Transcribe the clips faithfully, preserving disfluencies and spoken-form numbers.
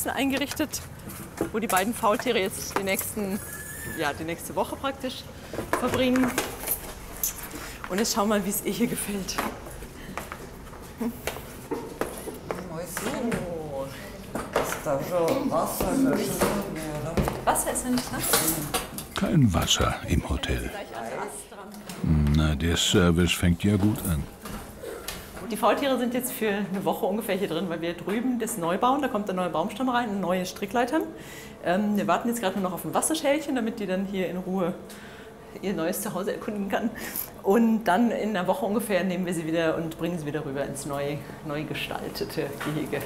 Boxen eingerichtet, wo die beiden Faultiere jetzt die, nächsten, ja, die nächste Woche praktisch verbringen. Und jetzt schauen wir mal, wie es ihr hier gefällt. Hm. So. Ist da schon Wasser? Wasser ist ja nicht nass. Kein Wasser im Hotel. Na, der Service fängt ja gut an. Die Faultiere sind jetzt für eine Woche ungefähr hier drin, weil wir drüben das neu bauen. Da kommt ein neuer Baumstamm rein, neue Strickleitern. Ähm, wir warten jetzt gerade nur noch auf ein Wasserschälchen, damit die dann hier in Ruhe ihr neues Zuhause erkunden kann. Und dann in einer Woche ungefähr nehmen wir sie wieder und bringen sie wieder rüber ins neu, neu gestaltete Gehege.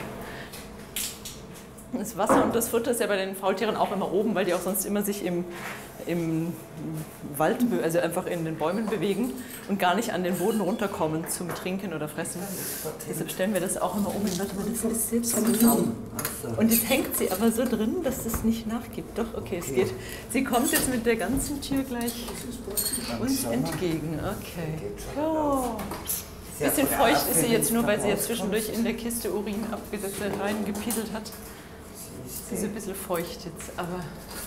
Das Wasser und das Futter ist ja bei den Faultieren auch immer oben, weil die auch sonst immer sich im, im Wald, also einfach in den Bäumen bewegen und gar nicht an den Boden runterkommen zum Trinken oder Fressen. Deshalb stellen wir das auch immer oben. Warte mal, das ist jetzt und jetzt hängt sie aber so drin, dass es nicht nachgibt. Doch, okay, es geht. Sie kommt jetzt mit der ganzen Tür gleich uns entgegen. Okay. Oh. Ein bisschen feucht ist sie jetzt nur, weil sie jetzt zwischendurch in der Kiste Urin abgesetzt hat, reingepieselt hat. Sie ist ein bisschen feucht jetzt, aber...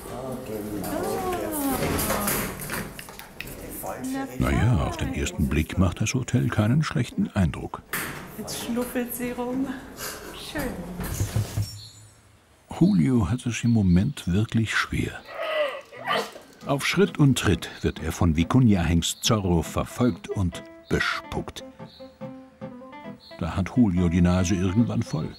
Naja, auf den ersten Blick macht das Hotel keinen schlechten Eindruck. Jetzt schnuffelt sie rum. Schön. Julio hat es im Moment wirklich schwer. Auf Schritt und Tritt wird er von Vicuña-Hengst Zorro verfolgt und bespuckt. Da hat Julio die Nase irgendwann voll.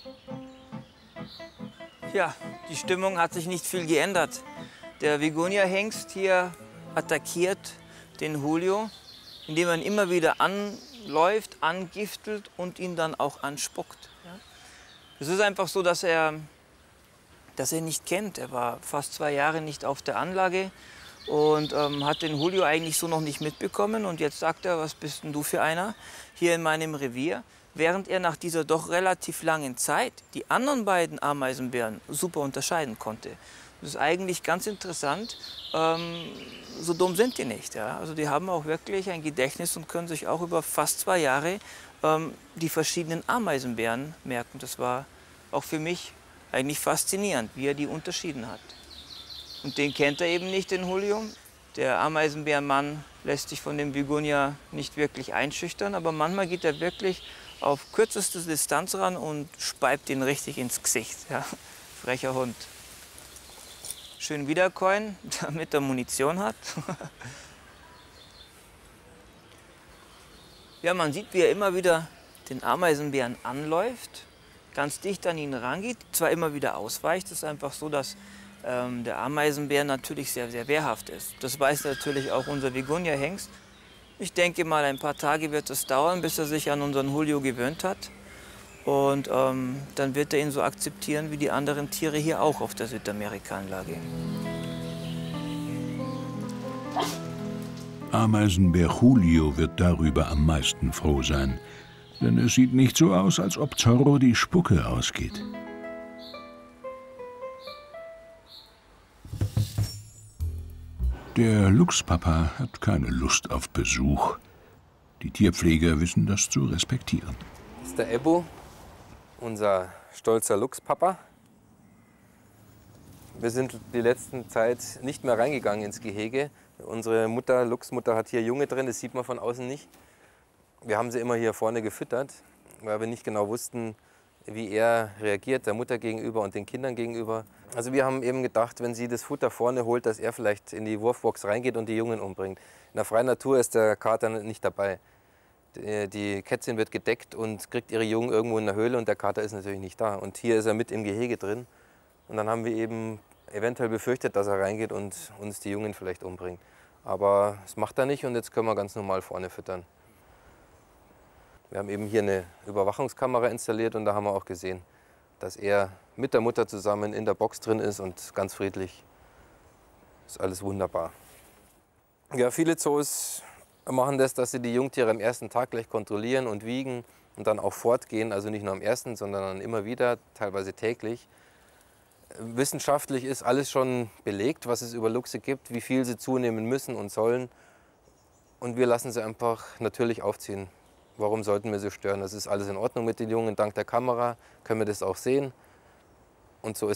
Ja, die Stimmung hat sich nicht viel geändert. Der Vicuña-Hengst hier attackiert den Julio, indem er ihn immer wieder anläuft, angiftelt und ihn dann auch anspuckt. Es ist einfach so, dass er, dass er ihn nicht kennt. Er war fast zwei Jahre nicht auf der Anlage und ähm, hat den Julio eigentlich so noch nicht mitbekommen. Und jetzt sagt er, was bist denn du für einer hier in meinem Revier? Während er nach dieser doch relativ langen Zeit die anderen beiden Ameisenbären super unterscheiden konnte. Das ist eigentlich ganz interessant. Ähm, so dumm sind die nicht. Ja? Also die haben auch wirklich ein Gedächtnis und können sich auch über fast zwei Jahre ähm, die verschiedenen Ameisenbären merken. Das war auch für mich eigentlich faszinierend, wie er die unterschieden hat. Und den kennt er eben nicht, den Julio. Der Ameisenbärenmann lässt sich von dem Vicuña nicht wirklich einschüchtern, aber manchmal geht er wirklich auf kürzeste Distanz ran und speibt ihn richtig ins Gesicht. Ja. Frecher Hund. Schön wiederkäuen, damit er Munition hat. Ja, man sieht, wie er immer wieder den Ameisenbären anläuft, ganz dicht an ihn rangeht, zwar immer wieder ausweicht. Es ist einfach so, dass ähm, der Ameisenbär natürlich sehr, sehr wehrhaft ist. Das weiß natürlich auch unser Vicuña-Hengst. Ich denke mal, ein paar Tage wird es dauern, bis er sich an unseren Julio gewöhnt hat. Und ähm, dann wird er ihn so akzeptieren wie die anderen Tiere hier auch auf der Südamerika-Anlage. Ameisenbär Julio wird darüber am meisten froh sein. Denn es sieht nicht so aus, als ob Zorro die Spucke ausgeht. Der Luchspapa hat keine Lust auf Besuch. Die Tierpfleger wissen das zu respektieren. Das ist der Ebbo, unser stolzer Luchspapa. Wir sind die letzte Zeit nicht mehr reingegangen ins Gehege. Unsere Mutter, Luchsmutter, hat hier Junge drin, das sieht man von außen nicht. Wir haben sie immer hier vorne gefüttert, weil wir nicht genau wussten, wie er reagiert, der Mutter gegenüber und den Kindern gegenüber. Also wir haben eben gedacht, wenn sie das Futter vorne holt, dass er vielleicht in die Wurfbox reingeht und die Jungen umbringt. In der freien Natur ist der Kater nicht dabei. Die Kätzchen wird gedeckt und kriegt ihre Jungen irgendwo in der Höhle und der Kater ist natürlich nicht da. Und hier ist er mit im Gehege drin. Und dann haben wir eben eventuell befürchtet, dass er reingeht und uns die Jungen vielleicht umbringt. Aber das macht er nicht und jetzt können wir ganz normal vorne füttern. Wir haben eben hier eine Überwachungskamera installiert und da haben wir auch gesehen, dass er mit der Mutter zusammen in der Box drin ist und ganz friedlich. Ist alles wunderbar. Ja, viele Zoos machen das, dass sie die Jungtiere am ersten Tag gleich kontrollieren und wiegen und dann auch fortgehen. Also nicht nur am ersten, sondern dann immer wieder, teilweise täglich. Wissenschaftlich ist alles schon belegt, was es über Luchse gibt, wie viel sie zunehmen müssen und sollen. Und wir lassen sie einfach natürlich aufziehen. Warum sollten wir sie stören? Das ist alles in Ordnung mit den Jungen. Dank der Kamera können wir das auch sehen. Und so ist